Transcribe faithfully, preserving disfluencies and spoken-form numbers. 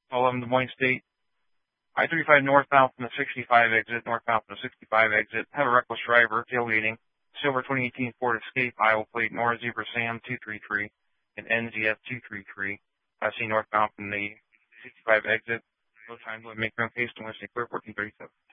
eleven Des Moines State. I thirty-five northbound from the sixty-five exit, northbound from the sixty-five exit. Have a reckless driver tailgating. Silver twenty eighteen Ford Escape, Iowa plate, Nora Zebra Sam two three three and N Z F two three three. I see northbound from the sixty-five exit. No time to make room face to Wednesday, clear fourteen thirty-seven.